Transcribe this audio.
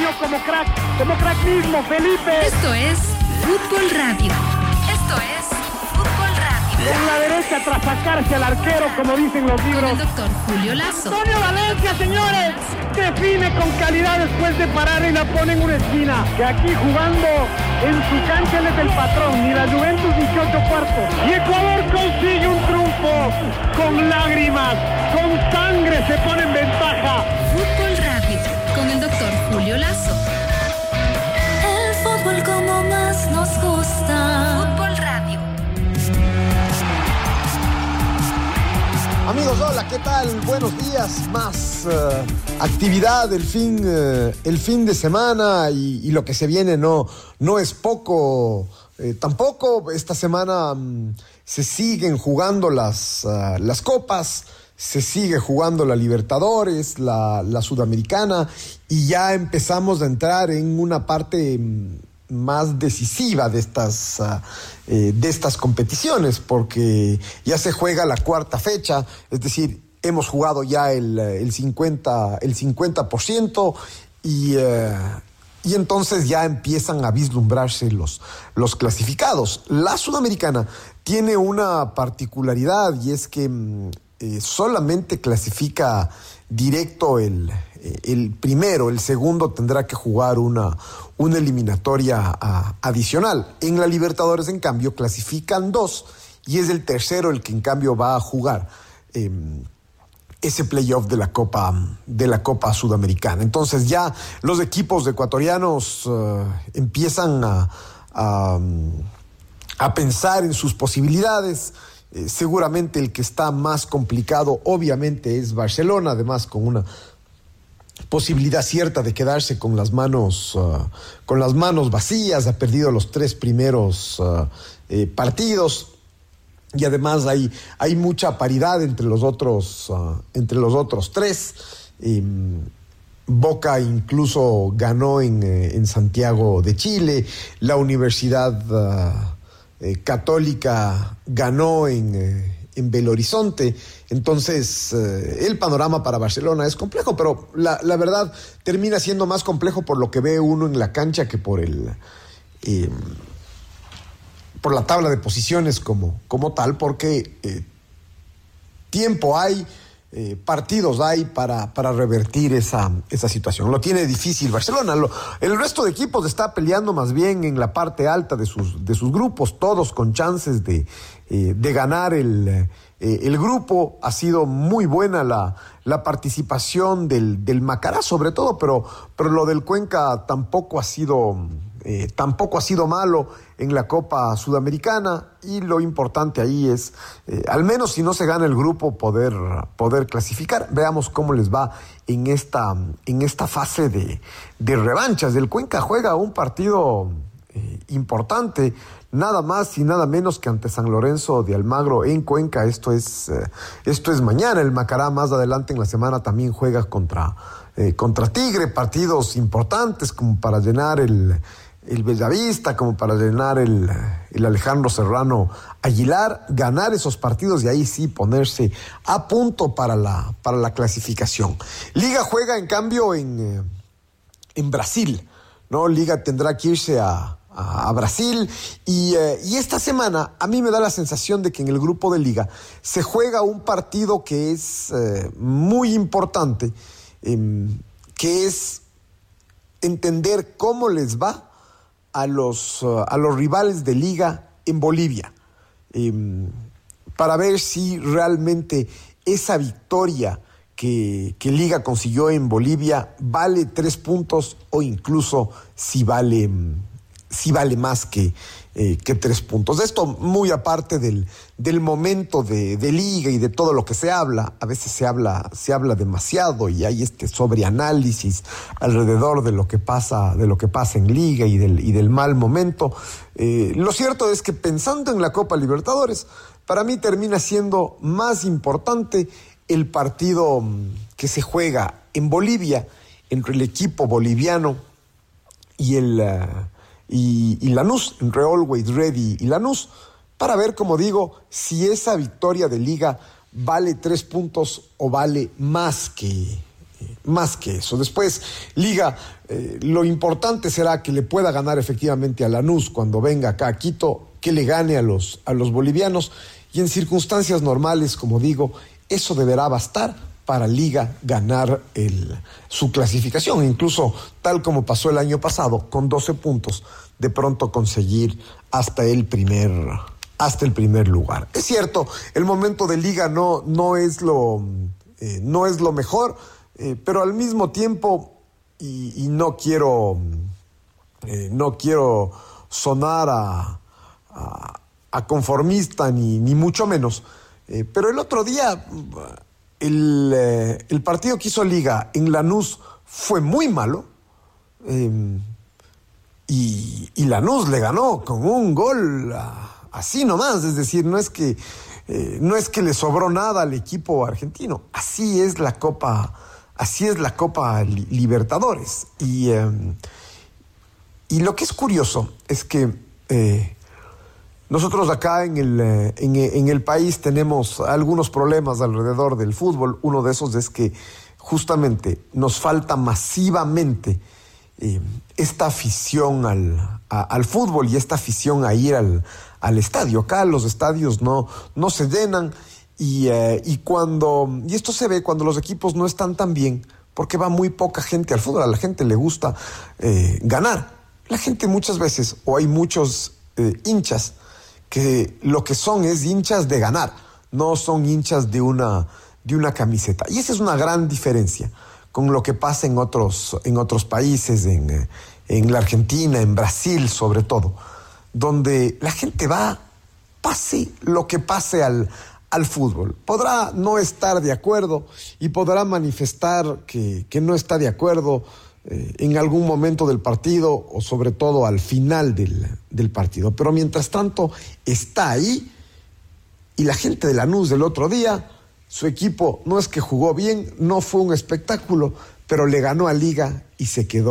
definió como crack mismo, Felipe. Esto es Fútbol Radio. Esto es Fútbol Radio. En la derecha tras sacarse al arquero, como dicen los libros. Con el doctor Julio Lazo. Antonio Valencia, señores, define con calidad después de parar y la pone en una esquina. Que aquí jugando en su cancha él es el patrón, ni la Juventus 18 cuartos. Y Ecuador consigue un triunfo con lágrimas, con sangre, se pone en ventaja. Fútbol Radio, con el doctor Julio Lazo. El fútbol como más nos gusta. Fútbol Radio. Amigos, hola, ¿qué tal? Buenos días. Más actividad, el fin de semana y lo que se viene no es poco. Tampoco esta semana se siguen jugando las copas, se sigue jugando la Libertadores, la Sudamericana, y ya empezamos a entrar en una parte más decisiva de estas competiciones, porque ya se juega la cuarta fecha, es decir, hemos jugado ya el 50% y entonces ya empiezan a vislumbrarse los clasificados. La Sudamericana tiene una particularidad, y es que solamente clasifica directo el primero. El segundo tendrá que jugar una eliminatoria adicional. En la Libertadores, en cambio, clasifican dos, y es el tercero el que en cambio va a jugar ese playoff de la Copa Sudamericana. Entonces ya los equipos ecuatorianos empiezan a pensar en sus posibilidades. Seguramente el que está más complicado obviamente es Barcelona, además con una posibilidad cierta de quedarse con las manos vacías. Ha perdido los 3 primeros partidos, y además hay mucha paridad entre los otros 3. Boca incluso ganó en Santiago de Chile. La Universidad Católica ganó en Belo Horizonte. Entonces el panorama para Barcelona es complejo, pero la verdad termina siendo más complejo por lo que ve uno en la cancha que por la tabla de posiciones como tal, porque tiempo hay, partidos hay para revertir esa situación. Lo tiene difícil Barcelona. El resto de equipos está peleando más bien en la parte alta de sus grupos, todos con chances de ganar el grupo. Ha sido muy buena la participación del Macará, sobre todo, pero lo del Cuenca tampoco ha sido malo en la Copa Sudamericana, y lo importante ahí es, al menos si no se gana el grupo, poder clasificar. Veamos cómo les va en esta fase de revanchas. El Cuenca juega un partido importante, nada más y nada menos que ante San Lorenzo de Almagro en Cuenca. Esto es mañana. El Macará más adelante en la semana también juega contra Tigre. Partidos importantes como para llenar el Bellavista, como para llenar el Alejandro Serrano Aguilar, ganar esos partidos y ahí sí ponerse a punto para la clasificación. Liga juega en cambio en Brasil, ¿no? Liga tendrá que irse a Brasil, y esta semana a mí me da la sensación de que en el grupo de Liga se juega un partido que es muy importante, que es entender cómo les va a los rivales de Liga en Bolivia, para ver si realmente esa victoria que Liga consiguió en Bolivia vale 3 puntos, o incluso si vale más que 3 puntos. Esto muy aparte del momento de Liga y de todo lo que se habla. A veces se habla demasiado, y hay sobreanálisis alrededor de lo que pasa en Liga y del mal momento. Lo cierto es que, pensando en la Copa Libertadores, para mí termina siendo más importante el partido que se juega en Bolivia entre el equipo boliviano y Lanús, entre Always Ready y Lanús, para ver, como digo, si esa victoria de Liga vale 3 puntos o vale más que más que eso. Después, Liga, lo importante será que le pueda ganar efectivamente a Lanús cuando venga acá a Quito, que le gane a los bolivianos, y en circunstancias normales, como digo, eso deberá bastar para Liga ganar su clasificación, incluso tal como pasó el año pasado, con 12 puntos, de pronto conseguir hasta el primer lugar. Es cierto, el momento de Liga no es lo mejor, pero al mismo tiempo, y no quiero sonar a conformista ni mucho menos, pero el otro día el partido que hizo Liga en Lanús fue muy malo, y Lanús le ganó con un gol así nomás, es decir, no es que le sobró nada al equipo argentino. Así es la Copa Libertadores. Y lo que es curioso es que nosotros acá en el país tenemos algunos problemas alrededor del fútbol. Uno de esos es que justamente nos falta masivamente esta afición al fútbol y esta afición a ir al estadio. Acá los estadios no se llenan, y esto se ve cuando los equipos no están tan bien, porque va muy poca gente al fútbol. A la gente le gusta ganar. La gente muchas veces, o hay muchos hinchas que lo que son es hinchas de ganar, no son hinchas de una camiseta. Y esa es una gran diferencia con lo que pasa en otros países, en la Argentina, en Brasil sobre todo, donde la gente va, pase lo que pase al fútbol. Podrá no estar de acuerdo y podrá manifestar que no está de acuerdo en algún momento del partido, o sobre todo al final del partido. Pero mientras tanto está ahí, y la gente de Lanús del otro día, su equipo no es que jugó bien, no fue un espectáculo, pero le ganó a Liga y se quedó